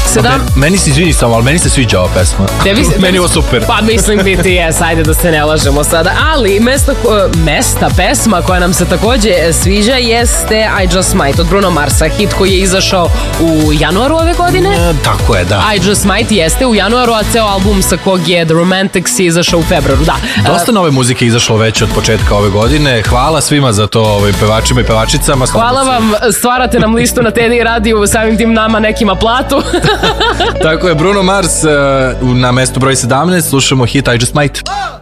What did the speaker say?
Meni se izvini samo, ali meni se sviđa ova pesma. Meni je ovo super. Pa mislim biti jes, ajde da se ne lažemo sada. Ali pesma koja nam se takođe sviđa jeste I Just Might od Bruno Marsa, hit koji je izašao u januaru ove godine. Tako je, da. I Just Might jeste u januaru, a ceo album sa kog je The Romantics je izašao u februaru, da. Dosta nove muzike izašlo već od početka ove godine. Hvala svima za to, pevačima i pevačicama. Hvala vam, stvarate nam listu na TD radiju, samim tim nama nekima platu. Tako je, Bruno Mars na mestu broj 17, slušamo hit I Just Might.